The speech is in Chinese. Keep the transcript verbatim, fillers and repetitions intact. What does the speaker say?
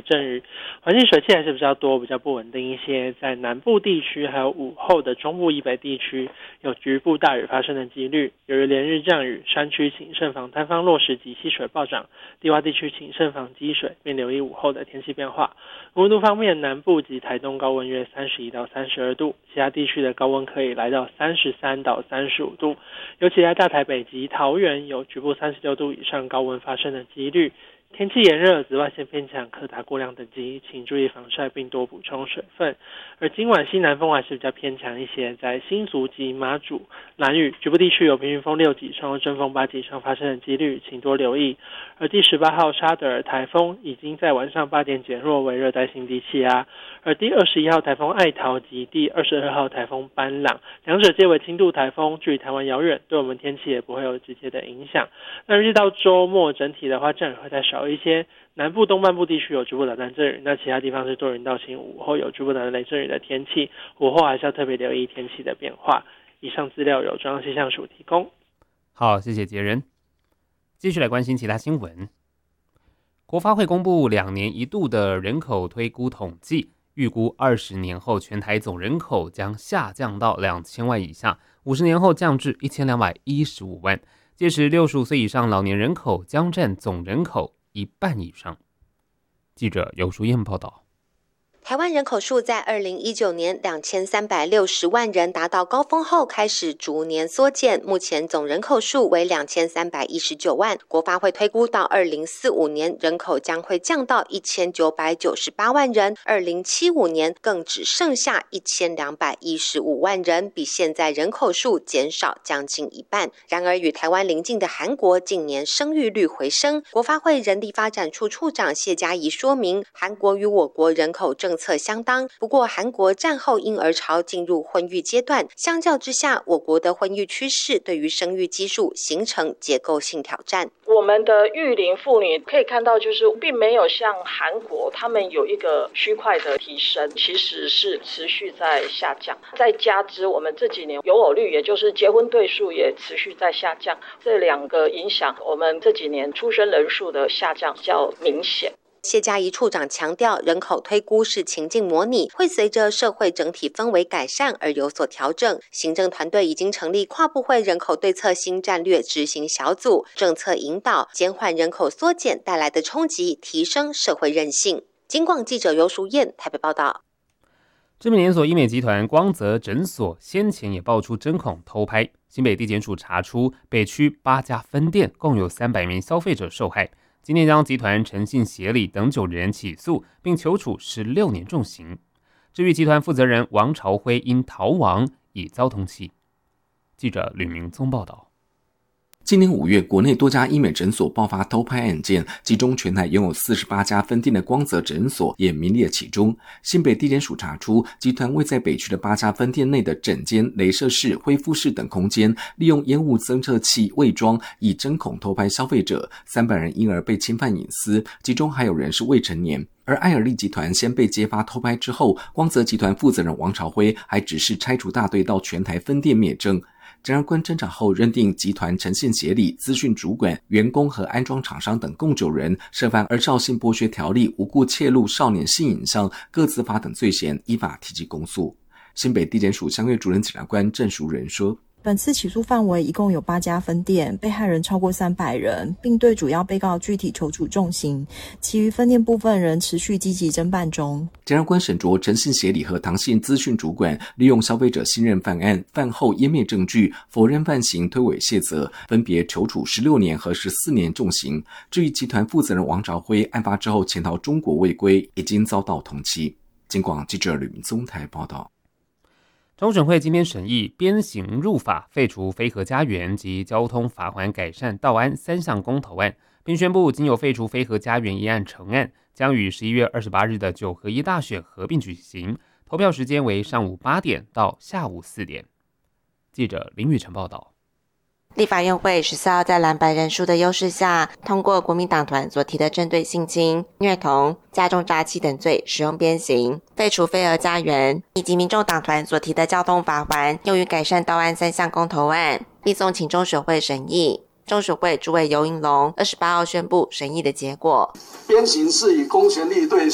阵雨，环境水汽还是比较多，比较不稳定一些。在南部地区还有午后的中部以北地区有局部大雨发生的几率。由于连日降雨，山区请慎防坍方落石及溪水暴涨，低洼地区请慎防积水，并留意午后的天气变化。温度方面，南部及台东高温约三十一到三十二度，其他地区的高温可以来到三十三到三十五度，尤其在大台北及桃园有局部三十六度以上高温发生的几率。天气炎热，紫外线偏强，可达过量等级，请注意防晒并多补充水分。而今晚西南风还是比较偏强一些，在新竹及马祖、兰屿局部地区有平均风六级以上或阵风八级以上发生的几率，请多留意。而第十八号沙德尔台风已经在晚上八点减弱为热带性低气压，而第二十一号台风艾桃及第二十二号台风班朗，两者皆为轻度台风，距离台湾遥远，对我们天气也不会有直接的影响。那预计到周末整体的话，降雨会再少一些，南部东半部地区有局部短暂阵雨，那其他地方是多云到晴，午后有局部短暂雷阵雨的天气，午后还是要特别留意天气的变化。以上资料由中央气象署提供。 好，谢谢杰仁。继续来关心其他新闻。国发会公布两年一度的人口推估统计，预估二十年后全台总人口将下降到两千万以下，五十年后降至一千两百一十五万。届时六十五岁以上老年人口将占总人口一半以上。记者游淑燕报道。 台湾人口数在二零一九年两千三百六十万人达到高峰后，开始逐年缩减，目前总人口数为两千三百一十九万。国发会推估到二零四五年人口将会降到一千九百九十八万人，二零七五年更只剩下一千两百一十五万人，比现在人口数减少将近一半。然而与台湾邻近的韩国近年生育率回升，国发会人力发展处处长谢嘉怡说明，韩国与我国人口政策相当，不过韩国战后婴儿潮进入婚育阶段，相较之下，我国的婚育趋势对于生育基数形成结构性挑战。 我们的育龄妇女可以看到，就是并没有像韩国他们有一个区块的提升，其实是持续在下降。再加之我们这几年有偶率，也就是结婚对数也持续在下降，这两个影响我们这几年出生人数的下降比较明显。 谢嘉怡处长强调，人口推估是情境模拟，会随着社会整体氛围改善而有所调整。行政团队已经成立跨部会人口对策新战略执行小组，政策引导减缓人口缩减带来的冲击，提升社会韧性。金广记者游淑燕台北报道。 知名连锁医美集团光泽诊所先前也爆出针孔偷拍，新北地检署查出北区八家分店共有三百名消费者受害。今天将集团诚信协理等九人起诉，并求处十六年重刑。至于集团负责人王朝辉因逃亡已遭通缉。记者吕明宗报道。 今年五月，国内多家医美诊所爆发偷拍案件，其中全台拥有四十八家分店的光泽诊所也名列其中。新北地检署查出，集团位在北区的八家分店内的诊间、雷射室、恢复室等空间，利用烟雾侦测器伪装，以针孔偷拍消费者，三百人因而被侵犯隐私，其中还有人是未成年。而艾尔利集团先被揭发偷拍之后，光泽集团负责人王朝辉还指示拆除大队到全台分店灭证。检察官侦查后认定集团诚信协理、资讯主管、员工和安装厂商等共九人涉犯儿少性剥削条例、无故窃录少年性影像、各自法等罪嫌，依法提起公诉。新北地检署相约主任检察官郑淑仁说， 本次起诉范围一共有八家分店，被害人超过三百人，并对主要被告具体求处重刑，其余分店部分仍持续积极侦办中。 检察官审酌诚信协理和唐姓资讯主管利用消费者信任犯案，犯后湮灭证据，否认犯行，推诿卸责，分别求处十六年和十四年重刑。至于集团负责人王朝辉，案发之后潜逃中国未归，已经遭到通缉。金广记者吕明宗台报道。 中选会今天审议鞭刑入法，废除非核家园及交通罚锾改善道安三项公投案，并宣布经有废除非核家园一案成案，将于十一月二十八日的九合一大选合并举行，投票时间为上午八点到下午四点。记者林宇辰报道。 立法院会十四号在蓝白人数的优势下，通过国民党团所提的针对性侵、虐童、加重诈欺等罪使用鞭刑，废除非核家园，以及民众党团所提的交通罚锾，用于改善道安三项公投案，并送请中选会审议。中选会主委游盈隆二十八号宣布审议的结果。 鞭刑是以公权力对